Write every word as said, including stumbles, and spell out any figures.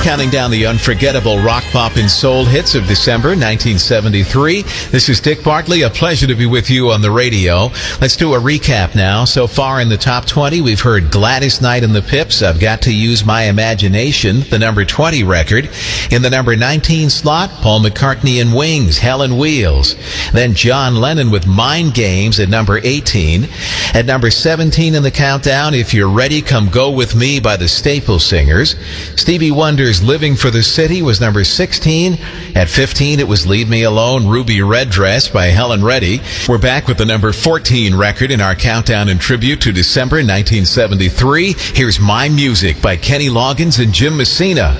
Counting down the unforgettable rock, pop, and soul hits of December nineteen seventy-three. This is Dick Bartley. A pleasure to be with you on the radio. Let's do a recap now. So far in the top twenty, we've heard Gladys Knight and the Pips, I've Got to Use My Imagination, the number twenty record. In the number nineteen slot, Paul McCartney and Wings, Hell on Wheels. Then John Lennon with Mind Games at number eighteen. At number seventeen in the countdown, If You're Ready, Come Go With Me by the Staple Singers. Stevie Wonder's Living for the City was number sixteen. At fifteen, it was Leave Me Alone, Ruby Red Dress by Helen Reddy. We're back with the number fourteen record in our countdown and tribute to December nineteen seventy-three. Here's My Music by Kenny Loggins and Jim Messina.